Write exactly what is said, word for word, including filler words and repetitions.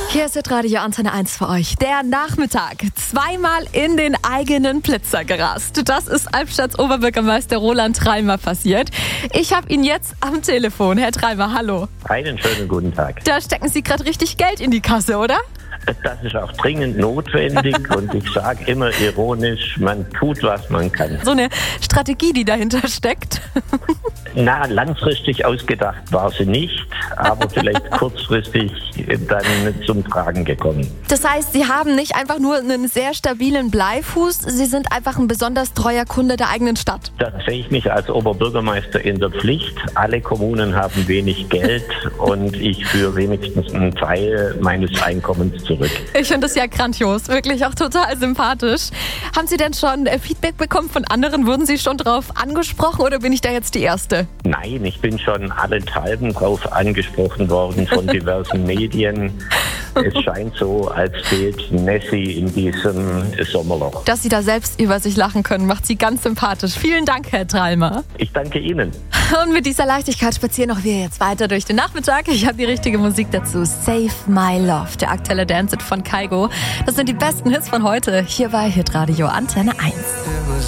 Hier ist Radio Antenne eins für euch. Der Nachmittag. Zweimal in den eigenen Blitzer gerast. Das ist Albstadts Oberbürgermeister Roland Thalmer passiert. Ich habe ihn jetzt am Telefon. Herr Thalmer, hallo. Einen schönen guten Tag. Da stecken Sie gerade richtig Geld in die Kasse, oder? Das ist auch dringend notwendig und ich sage immer ironisch, man tut, was man kann. So eine Strategie, die dahinter steckt. Na, langfristig ausgedacht war sie nicht, aber vielleicht kurzfristig dann zum Tragen gekommen. Das heißt, Sie haben nicht einfach nur einen sehr stabilen Bleifuß, Sie sind einfach ein besonders treuer Kunde der eigenen Stadt. Da sehe ich mich als Oberbürgermeister in der Pflicht. Alle Kommunen haben wenig Geld und ich führe wenigstens einen Teil meines Einkommens zurück. Ich finde das ja grandios, wirklich auch total sympathisch. Haben Sie denn schon Feedback bekommen von anderen? Wurden Sie schon drauf angesprochen oder bin ich da jetzt die Erste? Nein, ich bin schon allenthalben drauf angesprochen worden von diversen Medien. Es scheint so, als fehlt Nessie in diesem Sommerloch. Dass Sie da selbst über sich lachen können, macht Sie ganz sympathisch. Vielen Dank, Herr Thalmer. Ich danke Ihnen. Und mit dieser Leichtigkeit spazieren auch wir jetzt weiter durch den Nachmittag. Ich habe die richtige Musik dazu. Save My Love, der aktuelle Dance-It von Kygo. Das sind die besten Hits von heute. Hier bei Hitradio Antenne eins.